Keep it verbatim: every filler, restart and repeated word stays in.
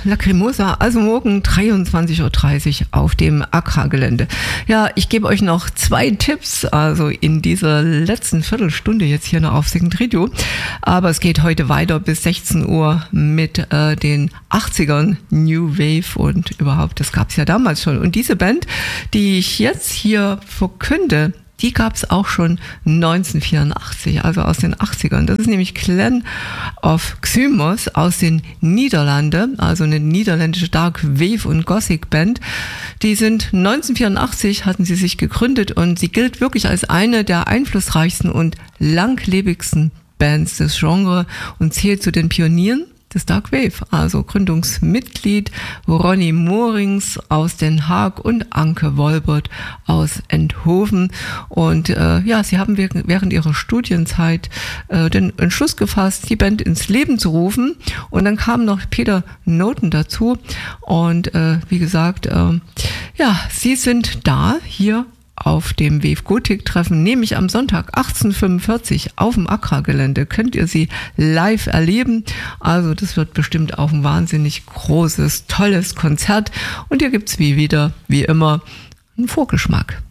Lacrimosa, also morgen dreiundzwanzig Uhr dreißig auf dem Accra-Gelände. Ja, ich gebe euch noch zwei Tipps, also in dieser letzten Viertelstunde jetzt hier noch auf Second Radio. Aber es geht heute weiter bis sechzehn Uhr mit äh, den achtzigern New Wave und überhaupt, das gab es ja damals schon. Und diese Band, die ich jetzt hier verkünde, die gab es auch schon neunzehnhundertvierundachtzig, also aus den achtzigern. Das ist nämlich Clan of Xymos aus den Niederlanden, also eine niederländische Dark Wave und Gothic Band. Die sind neunzehnhundertvierundachtzig, hatten sie sich gegründet und sie gilt wirklich als eine der einflussreichsten und langlebigsten Bands des Genres und zählt zu den Pionieren des Dark Wave, also Gründungsmitglied Ronnie Moorings aus Den Haag und Anke Wolbert aus Enthoven. Und äh, ja, sie haben während ihrer Studienzeit äh, den Entschluss gefasst, die Band ins Leben zu rufen. Und dann kam noch Peter Noten dazu. Und äh, wie gesagt, äh, ja, sie sind da hier auf dem Wave Gothic Treffen, nämlich am Sonntag achtzehn Uhr fünfundvierzig auf dem Accra-Gelände, könnt ihr sie live erleben. Also das wird bestimmt auch ein wahnsinnig großes, tolles Konzert. Und hier gibt's wie wieder, wie immer, einen Vorgeschmack.